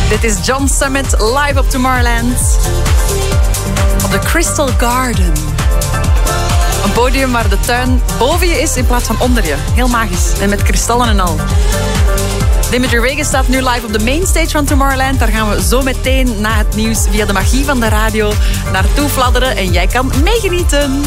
Dit is John Summit live op Tomorrowland. Op de Crystal Garden. Een podium waar de tuin boven je is in plaats van onder je. Heel magisch. En met kristallen en al. Dimitri Vegas staat nu live op de mainstage van Tomorrowland. Daar gaan we zo meteen na het nieuws via de magie van de radio naartoe fladderen. En jij kan meegenieten.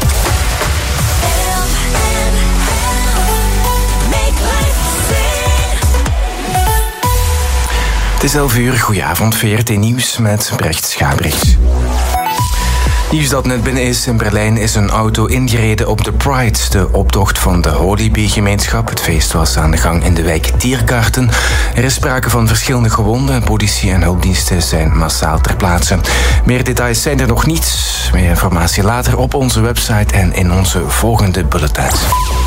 Het is 11 uur. Goedenavond, VRT Nieuws met Brecht Schabricht. Nieuws dat net binnen is. In Berlijn is een auto ingereden op de Pride, de optocht van de Holy Bee-gemeenschap. Het feest was aan de gang in de wijk Tiergarten. Er is sprake van verschillende gewonden. Politie en hulpdiensten zijn massaal ter plaatse. Meer details zijn er nog niet. Meer informatie later op onze website en in onze volgende bulletins.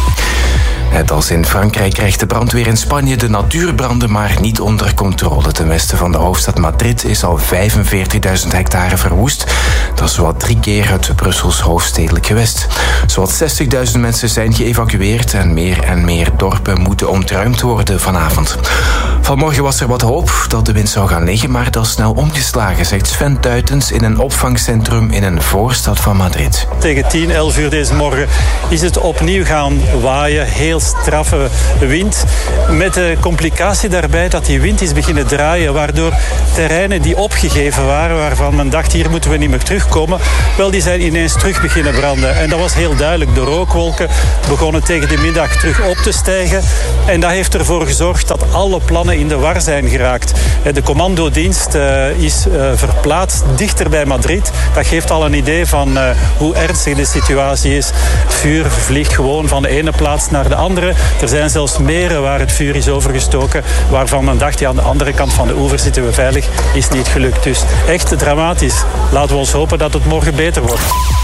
Net als in Frankrijk krijgt de brandweer in Spanje de natuurbranden maar niet onder controle. Ten westen van de hoofdstad Madrid is al 45.000 hectare verwoest. Dat is zowat 3 keer het Brussels hoofdstedelijk gewest. Zowat 60.000 mensen zijn geëvacueerd en meer dorpen moeten ontruimd worden vanavond. Vanmorgen was er wat hoop dat de wind zou gaan liggen, maar dat is snel omgeslagen, zegt Sven Tuitens in een opvangcentrum in een voorstad van Madrid. Tegen 10, 11 uur deze morgen is het opnieuw gaan waaien. Heel straffe wind. Met de complicatie daarbij dat die wind is beginnen draaien, waardoor terreinen die opgegeven waren, waarvan men dacht hier moeten we niet meer terugkomen, wel die zijn ineens terug beginnen branden. En dat was heel duidelijk. De rookwolken begonnen tegen de middag terug op te stijgen. En dat heeft ervoor gezorgd dat alle plannen in de war zijn geraakt. De commandodienst is verplaatst dichter bij Madrid. Dat geeft al een idee van hoe ernstig de situatie is. Het vuur vliegt gewoon van de ene plaats naar de andere. Er zijn zelfs meren waar het vuur is overgestoken, waarvan men dacht, ja, aan de andere kant van de oever zitten we veilig. Is niet gelukt. Dus echt dramatisch. Laten we ons hopen dat het morgen beter wordt.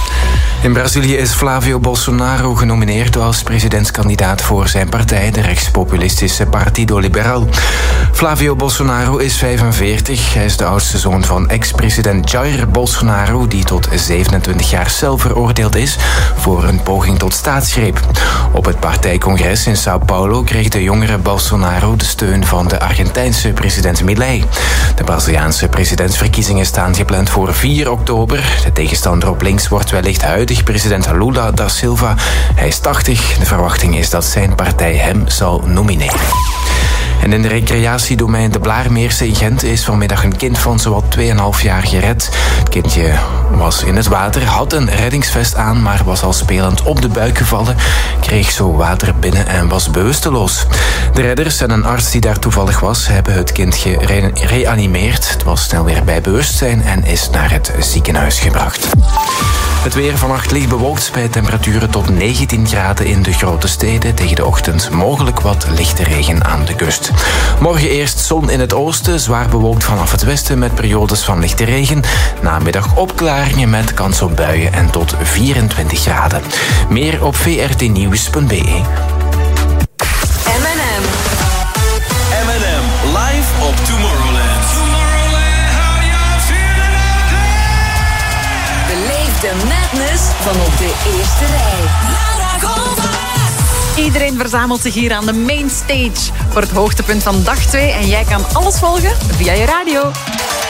In Brazilië is Flavio Bolsonaro genomineerd als presidentskandidaat voor zijn partij, de rechtspopulistische Partido Liberal. Flavio Bolsonaro is 45. Hij is de oudste zoon van ex-president Jair Bolsonaro, die tot 27 jaar cel veroordeeld is voor een poging tot staatsgreep. Op het partijcongres in Sao Paulo kreeg de jongere Bolsonaro de steun van de Argentijnse president Milei. De Braziliaanse presidentsverkiezingen staan gepland voor 4 oktober. De tegenstander op links wordt wellicht huidig president Lula da Silva. Hij is 80. De verwachting is dat zijn partij hem zal nomineren. En in de recreatiedomein De Blaarmeerse in Gent is vanmiddag een kind van zowat 2,5 jaar gered. Het kindje was in het water, had een reddingsvest aan, maar was al spelend op de buik gevallen, kreeg zo water binnen en was bewusteloos. De redders en een arts die daar toevallig was, hebben het kind gereanimeerd. Het was snel weer bij bewustzijn en is naar het ziekenhuis gebracht. Het weer vannacht licht bewolkt bij temperaturen tot 19 graden in de grote steden. Tegen de ochtend mogelijk wat lichte regen aan de kust. Morgen eerst zon in het oosten, zwaar bewolkt vanaf het westen met periodes van lichte regen. Namiddag opklaringen met kans op buien en tot 24 graden. Meer op vrtnieuws.be. M&M live op Tomorrowland. De madness van op de eerste rij. Iedereen verzamelt zich hier aan de main stage voor het hoogtepunt van dag 2. En jij kan alles volgen via je radio.